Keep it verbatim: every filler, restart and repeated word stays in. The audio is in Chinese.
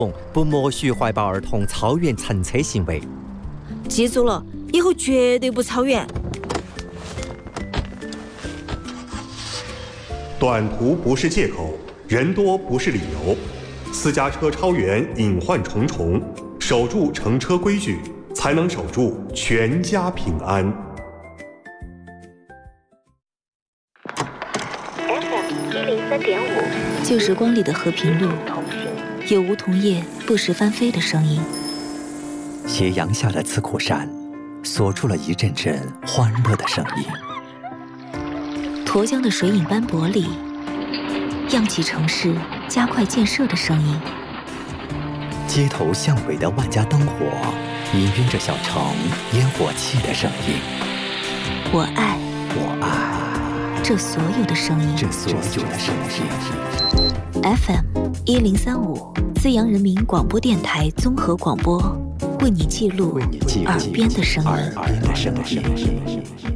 不默许怀抱儿童超员乘车行为。 记住了，以后绝对不超员。 短途不是借口，人多不是理由。私家车超员隐患重重，守住乘车规矩，才能守住全家平安。 F M 一零三点五， 旧时光里的和平路，有梧桐叶不时翻飞的声音。 斜阳下的刺库山，锁住了一阵阵欢乐的声音。 沱江的水影斑驳里，漾起城市加快建设的声音。 街头巷尾的万家灯火，氤氲着小城烟火气的声音。 我爱， 我爱这所有的声音， 这所有的声音。 F M 一零三五，资阳人民广播电台综合广播，为你记录耳边的声音。 耳边的声音。